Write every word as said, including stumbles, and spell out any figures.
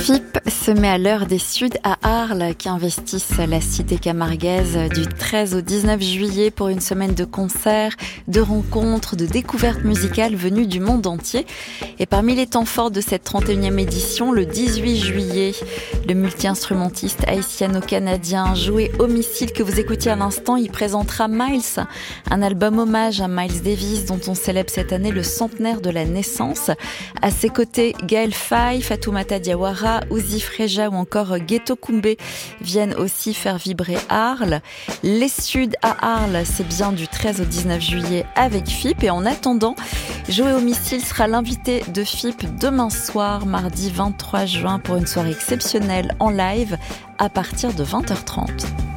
F I P se met à l'heure des Suds à Arles qui investissent la cité camarguaise du treize au dix-neuf juillet pour une semaine de concerts, de rencontres, de découvertes musicales venues du monde entier. Et parmi les temps forts de cette trente et unième édition, le dix-huit juillet, le multi-instrumentiste haïtiano-canadien Joey Homicile que vous écoutiez à l'instant, il présentera Miles, un album hommage à Miles Davis dont on célèbre cette année le centenaire de la naissance. À ses côtés, Gaël Faye, Fatoumata Diawara, Uzi Freja ou encore Ghetto Kumbé viennent aussi faire vibrer Arles. Les Suds à Arles, c'est bien du treize au dix-neuf juillet avec F I P. Et en attendant, Joey Homicile sera l'invité de F I P demain soir, mardi vingt-trois juin, pour une soirée exceptionnelle en live à partir de vingt heures trente.